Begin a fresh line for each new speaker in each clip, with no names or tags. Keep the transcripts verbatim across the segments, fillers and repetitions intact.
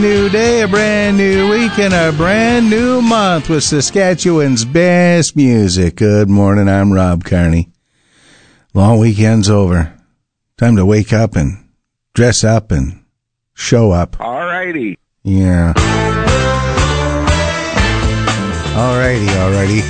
New day, a brand new week, and a brand new month with Saskatchewan's best music. Good morning, I'm Rob Carney. Long weekend's over. Time to wake up and dress up and show up.
All righty.
Yeah. All righty, all righty.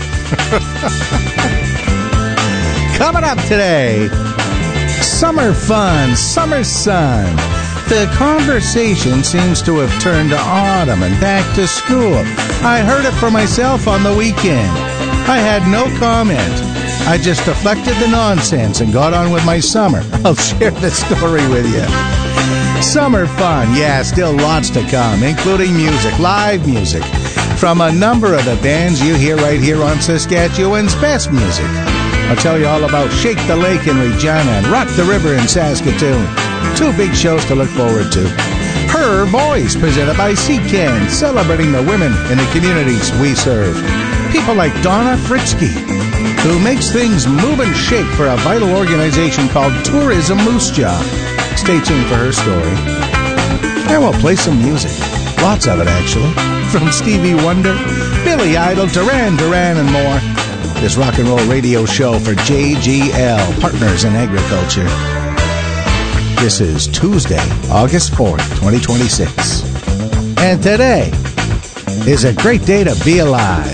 Coming up today, summer fun, summer sun. The conversation seems to have turned to autumn and back to school. I heard it for myself on the weekend. I had no comment. I just deflected the nonsense and got on with my summer. I'll share the story with you. Summer fun, yeah, still lots to come, including music, live music, from a number of the bands you hear right here on Saskatchewan's best music. I'll tell you all about Shake the Lake in Regina and Rock the River in Saskatoon. Two big shows to look forward to. Her Voice, presented by C C A N, celebrating the women in the communities we serve. People like Donna Fritsky, who makes things move and shake for a vital organization called Tourism Moose Jaw. Stay tuned for her story. And we'll play some music. Lots of it, actually. From Stevie Wonder, Billy Idol, Duran Duran, and more. This rock and roll radio show for J G L, Partners in Agriculture. This is Tuesday, August fourth, twenty twenty-six. And today is a great day to be alive.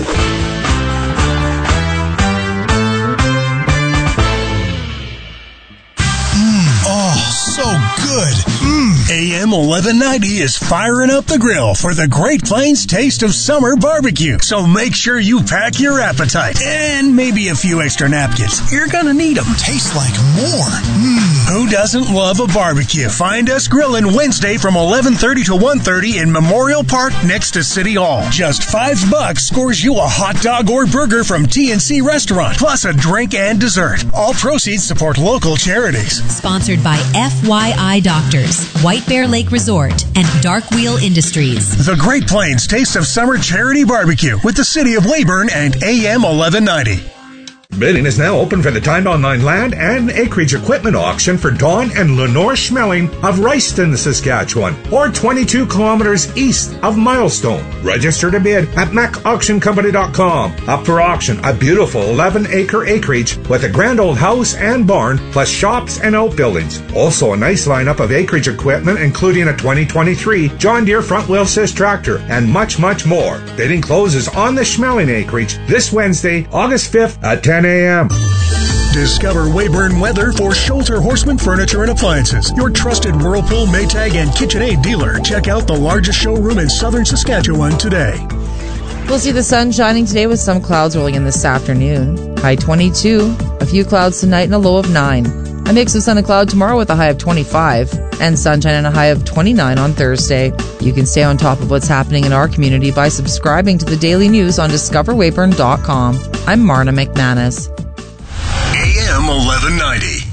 Mmm, oh, so good. Mmm. A M eleven ninety is firing up the grill for the Great Plains taste of summer barbecue. So make sure you pack your appetite and maybe a few extra napkins. You're gonna need them.
Tastes like more. Mmm.
Who doesn't love a barbecue? Find us grilling Wednesday from eleven thirty to one thirty in Memorial Park next to City Hall. Just five bucks scores you a hot dog or burger from T and C Restaurant, plus a drink and dessert. All proceeds support local charities.
Sponsored by F Y I Doctors, White Bear Lake Resort, and Dark Wheel Industries.
The Great Plains Taste of Summer Charity Barbecue with the City of Weyburn and A M eleven ninety.
Bidding is now open for the Time Online Land and Acreage Equipment Auction for Dawn and Lenore Schmeling of Royston, Saskatchewan, or twenty-two kilometers east of Milestone. Register to bid at mac auction company dot com. Up for auction, a beautiful eleven acre acreage with a grand old house and barn, plus shops and outbuildings. Also a nice lineup of acreage equipment, including a twenty twenty-three John Deere front wheel assist tractor, and much, much more. Bidding closes on the Schmeling acreage this Wednesday, August fifth at ten a.m.
Discover Weyburn Weather for Sholter Horseman Furniture and Appliances, your trusted Whirlpool, Maytag, and KitchenAid dealer. Check out the largest showroom in southern Saskatchewan today.
We'll see the sun shining today with some clouds rolling in this afternoon. High twenty-two, a few clouds tonight and a low of nine. A mix of sun and cloud tomorrow with a high of twenty-five, and sunshine and a high of twenty-nine on Thursday. You can stay on top of what's happening in our community by subscribing to the daily news on discover weyburn dot com. I'm Marna McManus.
A M eleven ninety.